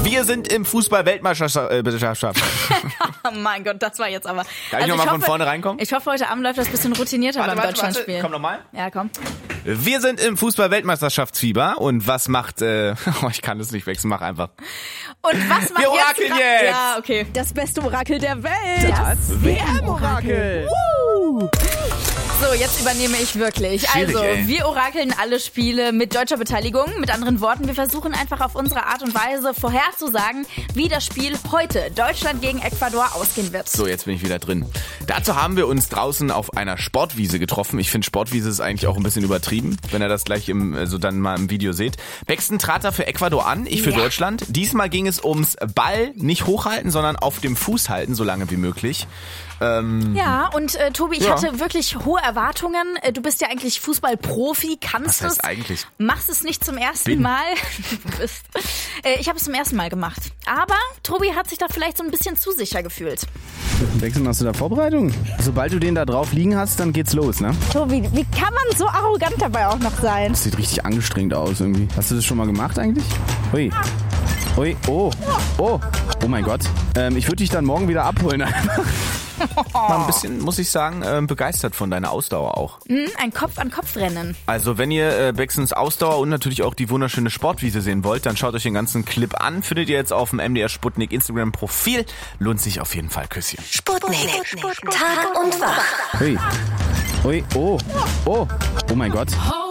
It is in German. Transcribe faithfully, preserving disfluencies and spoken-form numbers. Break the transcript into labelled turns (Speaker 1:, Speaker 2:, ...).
Speaker 1: Wir sind im Fußball-Weltmeisterschaft.
Speaker 2: Oh mein Gott, das war jetzt aber...
Speaker 1: Kann ich
Speaker 2: also
Speaker 1: nochmal
Speaker 2: ich
Speaker 1: von
Speaker 2: hoffe,
Speaker 1: vorne reinkommen?
Speaker 2: Ich hoffe, heute Abend läuft das ein bisschen routinierter
Speaker 1: Warte,
Speaker 2: beim
Speaker 1: warte,
Speaker 2: Deutschlandspiel.
Speaker 1: warte. Komm nochmal.
Speaker 2: Ja, komm.
Speaker 1: Wir sind im Fußball-Weltmeisterschaftsfieber und was macht... Äh, oh, ich kann das nicht wechseln, mach einfach.
Speaker 2: Und was macht
Speaker 1: Wir orakeln
Speaker 2: jetzt...
Speaker 1: jetzt.
Speaker 2: Ja, okay.
Speaker 3: Das beste Orakel der Welt.
Speaker 2: Das
Speaker 3: W M-Orakel.
Speaker 2: So, jetzt übernehme ich wirklich.
Speaker 1: Schwierig,
Speaker 2: Also,
Speaker 1: ey.
Speaker 2: wir orakeln alle Spiele mit deutscher Beteiligung. Mit anderen Worten, wir versuchen einfach auf unsere Art und Weise vorherzusagen, wie das Spiel heute Deutschland gegen Ecuador ausgehen wird.
Speaker 1: So, jetzt bin ich wieder drin. Dazu haben wir uns draußen auf einer Sportwiese getroffen. Ich finde, Sportwiese ist eigentlich auch ein bisschen übertrieben, wenn ihr das gleich im, so dann mal im Video seht. Paxton trat da für Ecuador an, ich für
Speaker 2: Ja.
Speaker 1: Deutschland. Diesmal ging es ums Ball nicht hochhalten, sondern auf dem Fuß halten, so lange wie möglich. Ähm,
Speaker 2: Ja, und äh, Tobi, ich
Speaker 1: Ja.
Speaker 2: hatte wirklich hohe Erwartungen. Äh, Du bist ja eigentlich Fußballprofi, kannst
Speaker 1: Was heißt
Speaker 2: es,
Speaker 1: eigentlich?
Speaker 2: machst es nicht zum ersten
Speaker 1: Bin.
Speaker 2: Mal. Du bist. Äh, ich habe es zum ersten Mal gemacht. Aber Tobi hat sich da vielleicht so ein bisschen zu sicher gefühlt.
Speaker 4: Wechsel, machst du da Vorbereitung? Sobald du den da drauf liegen hast, dann geht's los, ne?
Speaker 3: Tobi, wie kann man so arrogant dabei auch noch sein?
Speaker 4: Das sieht richtig angestrengt aus irgendwie. Hast du das schon mal gemacht eigentlich? Hui. Hui, oh, oh, oh mein Gott. Ähm, ich würde dich dann morgen wieder abholen einfach.
Speaker 1: war ein bisschen, muss ich sagen, äh, begeistert von deiner Ausdauer auch.
Speaker 2: Hm, ein Kopf-an-Kopf-Rennen.
Speaker 1: Also wenn ihr äh, Baxtons Ausdauer und natürlich auch die wunderschöne Sportwiese sehen wollt, dann schaut euch den ganzen Clip an. Findet ihr jetzt auf dem M D R Sputnik Instagram-Profil. Lohnt sich auf jeden Fall. Küsschen.
Speaker 5: Sputnik. Tag und Wach.
Speaker 4: Hui. Hui, oh, oh, oh mein Gott.